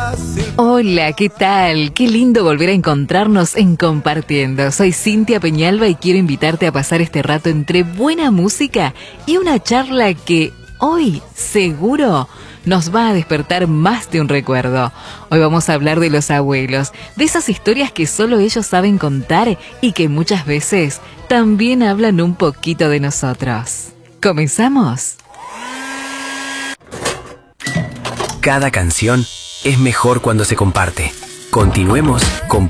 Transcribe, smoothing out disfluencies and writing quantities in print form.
Hola, ¿qué tal? Qué lindo volver a encontrarnos en Compartiendo. Soy Cintia Peñalba y quiero invitarte a pasar este rato entre buena música y una charla que hoy seguro nos va a despertar más de un recuerdo. Hoy vamos a hablar de los abuelos, de esas historias que solo ellos saben contar y que muchas veces también hablan un poquito de nosotros. ¿Comenzamos? Cada canción es mejor cuando se comparte. Continuemos con